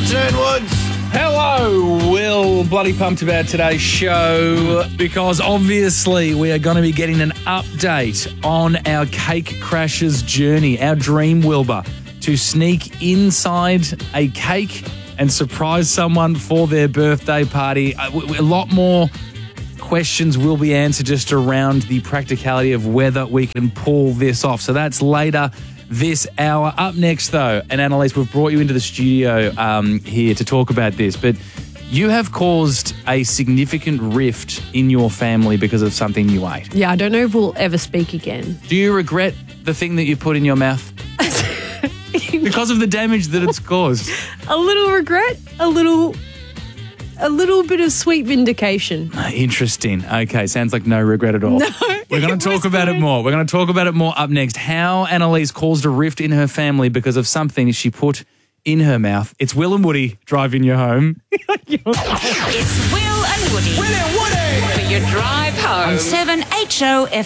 afternoon, Woods. Hello, Will. Bloody pumped about today's show because obviously we are going to be getting an update on our Cake Crashers journey, our dream, Wilbur, to sneak inside a cake and surprise someone for their birthday party. A lot more questions will be answered just around the practicality of whether we can pull this off. So that's later this hour. Up next, though, and Annalise, we've brought you into the studio here to talk about this, but you have caused a significant rift in your family because of something you ate. Yeah, I don't know if we'll ever speak again. Do you regret the thing that you put in your mouth? Because of the damage that it's caused. A little regret, a little bit of sweet vindication. Interesting. Okay, sounds like no regret at all. No, We're going to talk about it more. We're going to talk about it more up next. How Annalise caused a rift in her family because of something she put in her mouth. It's Will and Woody driving you home. It's Will and Woody. Will and Woody. For your drive home. On 7HO